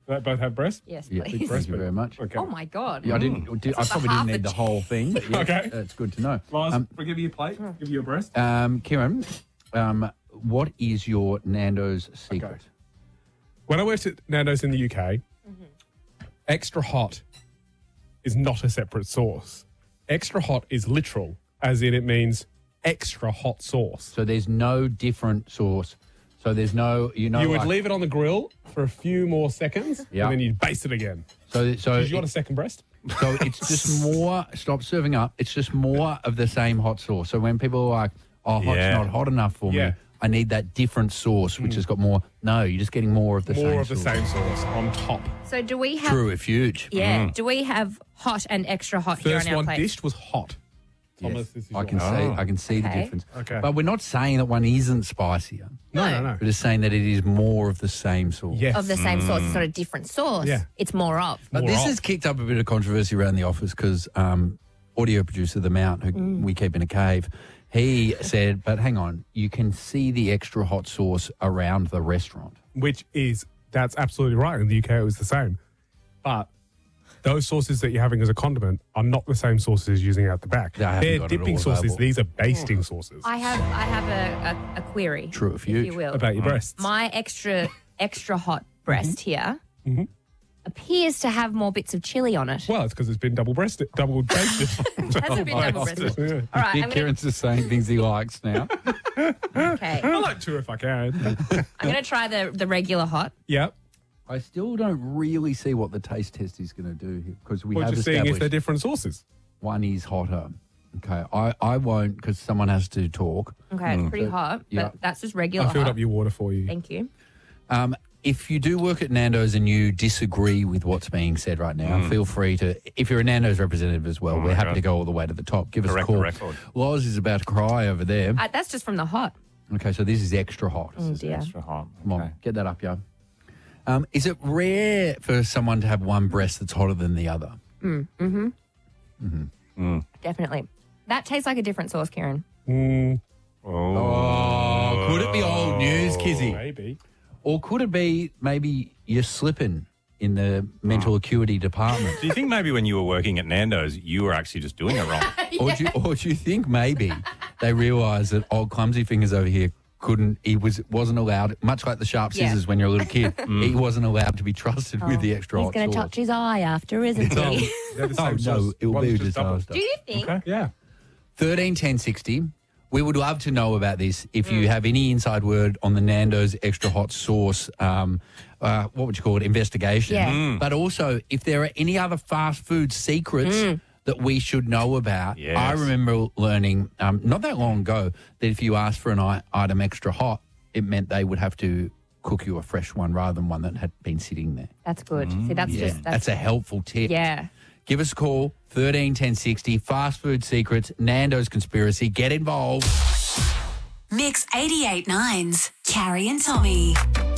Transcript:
Do they both have breasts? Yes, Yeah, please. thank you very much. Okay. Oh, my God. Yeah, I probably half didn't a need the whole thing, but yeah, Okay. that's good to know. Lars, we'll give you a plate. Give you a breast. Kieran, what is your Nando's secret? When I worked at Nando's in the UK, extra hot is not a separate sauce. Extra hot is literal, as in it means extra hot sauce. So there's no different sauce. So there's no, You would leave it on the grill for a few more seconds, Yeah. and then you'd baste it again. So Did you want a second breast? So it's just more, stop serving up, it's just more of the same hot sauce. So when people are like, oh, hot's Yeah. not hot enough for Yeah. me, I need that different sauce, which has got more. No, you're just getting more of the same More of the sauce. same sauce on top. So do we have... True, if huge. Yeah. Do we have hot and extra hot here First on our one plate? dished was hot. Yes. Thomas, this is I can yours. see. I can see the Okay. difference. Okay. But we're not saying that one isn't spicier. No. We're just saying that it is more of the same sauce. Yes. Of the same sauce. It's not a different sauce. Yeah. It's more of. But More this of. has kicked up a bit of controversy around the office because audio producer, The Mount, who we keep in a cave, he said, but hang on, you can see the extra hot sauce around the restaurant. That's absolutely right. In the UK, it was the same. But those sauces that you're having as a condiment are not the same sauces using out the back. They haven't They're got it dipping all sauces. available. These are basting sauces. I have a query. True, if you huge. will. About your breasts. My extra hot breast here appears to have more bits of chili on it. Well, it's because it's been double basted. Has it been double breasted? Yeah. All right, I'm gonna, Kieran's just saying things he likes now. okay. I like two if I can. I'm gonna try the regular hot. Yep. I still don't really see what the taste test is going to do here because we We're have just seeing if established they're different sauces. one is hotter. Okay, I won't because someone has to talk. Okay, it's pretty hot, but yeah. that's just regular I filled hot. up your water for you. Thank you. If you do work at Nando's and you disagree with what's being said right now, feel free to, if you're a Nando's representative as well, we're happy God. to go all the way to the top. Give us Correct a the call. record. Loz is about to cry over there. That's just from the hot. Okay, so this is extra hot. Oh dear. Extra hot. Come on, Okay. get that up, yo. Is it rare for someone to have one breast that's hotter than the other? Definitely. That tastes like a different sauce, Kieran. Oh, could it be old news, Kizzy? Maybe. Or could it be maybe you're slipping in the mental acuity department? Do you think maybe when you were working at Nando's, you were actually just doing it wrong? Or do you think maybe they realised that old clumsy fingers over here wasn't allowed, much like the sharp Yeah. scissors when you're a little kid, he wasn't allowed to be trusted with the extra He's hot going to sauce. touch his eye after, isn't he? They're the Oh, same no, sauce. it will One's be a just double. disaster. Do you think? Okay. Yeah. 13 10 60. We would love to know about this. If you have any inside word on the Nando's extra hot sauce, what would you call it, investigation. Yeah. But also, if there are any other fast food secrets that we should know about. Yes. I remember learning not that long ago that if you asked for an item extra hot, it meant they would have to cook you a fresh one rather than one that had been sitting there. That's good. See, That's a helpful tip. yeah. Give us a call, 13 10 60. Fast food secrets, Nando's conspiracy. Get involved. Mix 88.9's Carrie and Tommy.